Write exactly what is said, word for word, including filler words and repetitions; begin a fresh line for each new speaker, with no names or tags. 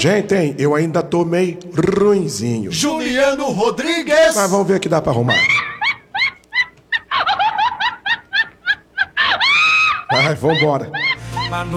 gente, hein? Eu ainda tô meio ruinzinho.
Juliano Rodrigues.
Mas vamos ver o que dá pra arrumar. Ai, vambora.